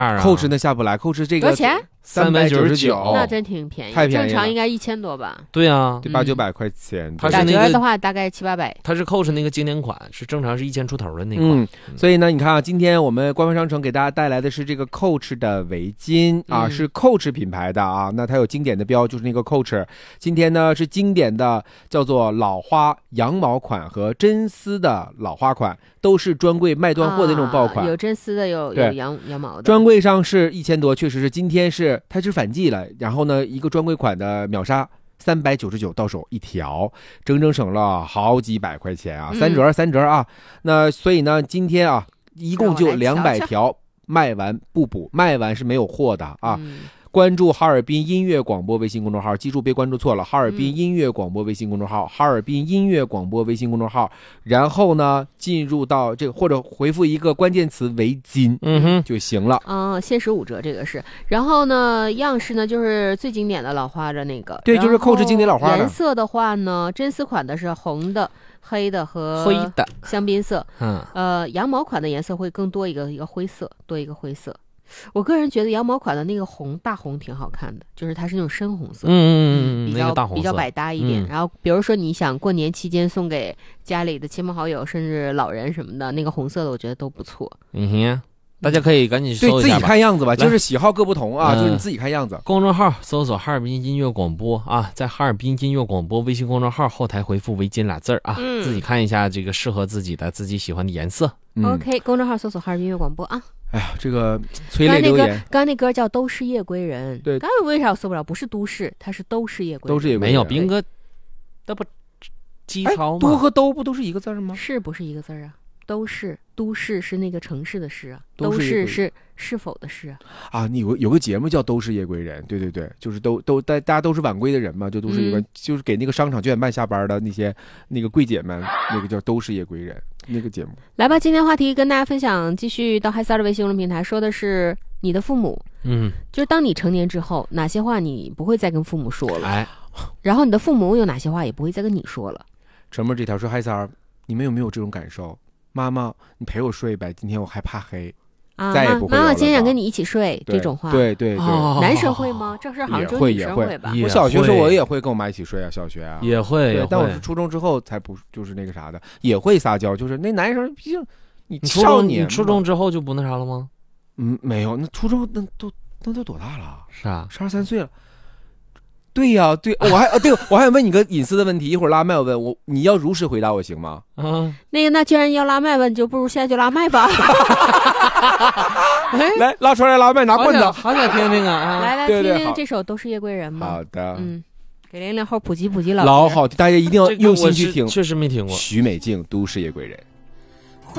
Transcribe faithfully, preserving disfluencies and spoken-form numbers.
，Coach 那下不来，Coach 这个多少钱？ 三百九十九， 那真挺便宜， 太便宜了， 正常应该一千多吧？ 对啊， 对，八九百块钱。 它打折的话大概七八百。 它是 Coach 那个经典款，是正常是一千出头的那款。 嗯，所以呢，你看啊，今天我们官方商城给大家带来的是这个 Coach 的围巾啊， 嗯、 是 Coach 品牌的啊，那它有经典的标，就是那个 Coach。今天呢是经典的叫做老花羊毛款和真丝的老花款，都是专柜卖断货的那种爆款， 啊、有真丝的，有有羊羊毛的。 专柜上是一千多，确实是今天是它是反季了，然后呢，一个专柜款的秒杀。三百九十九到手一条，整整省了好几百块钱啊！三折、嗯、三折啊！那所以呢，今天啊，一共就两百条，卖完不补，卖完是没有货的啊！ 嗯， 关注哈尔滨音乐广播微信公众号，记住别关注错了，哈尔滨音乐广播微信公众号，嗯、哈尔滨音乐广播微信公众号，然后呢，进入到这个或者回复一个关键词围巾， 嗯哼就行了。 嗯，限时五折这个是，然后呢，样式呢就是最经典的老花的那个， 对，就是Coach经典老花的。 颜色的话呢，真丝款的是红的、黑的和灰的香槟色， 嗯， 呃，羊毛款的颜色会更多一个一个灰色，多一个灰色。我个人觉得羊毛款的那个红大红挺好看的，就是它是那种深红色， 嗯嗯嗯， 比较、 那个大红色比较百搭一点、 嗯。 然后比如说你想过年期间送给家里的亲朋好友，甚至老人什么的，那个红色的我觉得都不错。 嗯哼，大家可以赶紧搜一下吧， 对自己看样子吧，就是喜好各不同啊，就是你自己看样子。 公众号搜索哈尔滨音乐广播啊，在哈尔滨音乐广播微信公众号后台回复围巾俩字啊、嗯，自己看一下这个适合自己的、自己喜欢的颜色。 嗯、OK， 公众号搜索哈尔滨音乐广播啊。 哎呀，这个催泪留言， 刚刚那歌叫《都是夜归人》， 对， 刚刚为啥我搜不了？不是都市，它是都是夜归人， 都是夜归人。 没有斌哥，那不基槽吗？ 都和都不都是一个字吗？ 是不是一个字啊？都是都市是那个城市的市啊， 都是是是否的是啊？ 啊，你有有个节目叫《都是夜归人》，对对对，就是都都大大家都是晚归的人嘛，就都是夜归、嗯，就是给那个商场九点半下班的那些那个柜姐们，那个叫《都是夜归人》那个节目。 来吧，今天话题跟大家分享，继续到嗨三的微信公众平台，说的是你的父母， 嗯， 就是当你成年之后，哪些话你不会再跟父母说了， 哎， 然后你的父母有哪些话也不会再跟你说了。 陈默这条说嗨三，你们有没有这种感受？妈妈，你陪我睡呗，今天我害怕黑， 啊、 再也不会妈妈今天想跟你一起睡，这种话， 对对对、 哦，男生会吗？这事好像只有女生会吧？ 我小学时候我也会跟我妈一起睡啊，小学啊也会， 对，但我是初中之后才不就是那个啥的，也会撒娇，就是那男生毕竟你少年， 你初中之后就不那啥了吗？ 嗯，没有，那初中那都那都多大了？ 是啊， 十二三岁了。对呀、啊，对，我还对我还想问你个隐私的问题，一会儿拉麦我问我，你要如实回答我行吗？ 嗯， 那个那既然要拉麦问，就不如现在就拉麦吧。 来拉出来拉麦，拿棍子， 好想听听啊！ 来来对对听听这首《都是夜归人》吧。 好的， 嗯，给零零后普及普及老老好，大家一定要用心去听。 确实没听过。 许美静《都市夜归人》。